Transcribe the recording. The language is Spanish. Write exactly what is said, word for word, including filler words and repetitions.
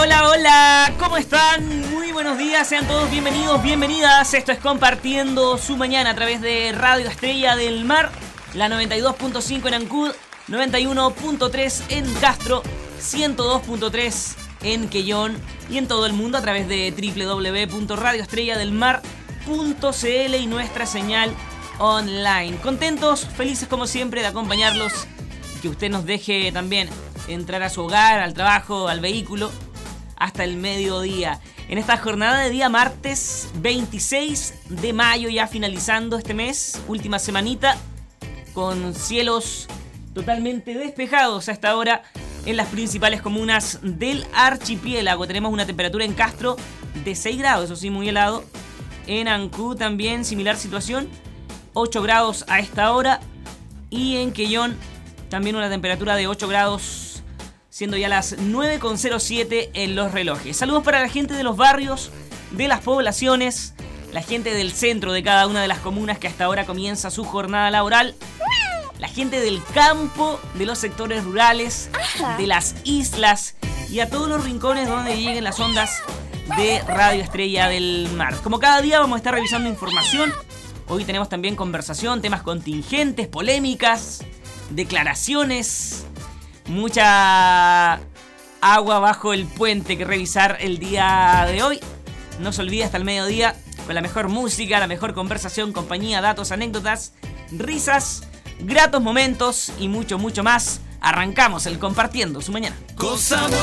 Hola, hola, ¿cómo están? Muy buenos días, sean todos bienvenidos, bienvenidas. Esto es Compartiendo su Mañana a través de Radio Estrella del Mar, la noventa y dos punto cinco en Ancud, noventa y uno punto tres en Castro, ciento dos punto tres en Quellón y en todo el mundo a través de doble u doble u doble u punto radio estrella del mar punto c l y nuestra señal online. Contentos, felices como siempre de acompañarlos y que usted nos deje también entrar a su hogar, al trabajo, al vehículo hasta el mediodía. En esta jornada de día martes veintiséis de mayo, ya finalizando este mes, última semanita, con cielos totalmente despejados a esta hora en las principales comunas del archipiélago. Tenemos una temperatura en Castro de seis grados, eso sí, muy helado. En Ancud también similar situación, ocho grados a esta hora. Y en Quellón también una temperatura de ocho grados, siendo ya las nueve con cero siete en los relojes. Saludos para la gente de los barrios, de las poblaciones, la gente del centro de cada una de las comunas que hasta ahora comienza su jornada laboral, la gente del campo, de los sectores rurales, Ajá. de las islas y a todos los rincones donde lleguen las ondas de Radio Estrella del Mar. Como cada día vamos a estar revisando información. Hoy tenemos también conversación, temas contingentes, polémicas, declaraciones, mucha agua bajo el puente que revisar el día de hoy. No se olvide hasta el mediodía con la mejor música, la mejor conversación, compañía, datos, anécdotas, risas, gratos momentos y mucho, mucho más. Arrancamos el Compartiendo su Mañana. Cosa buena.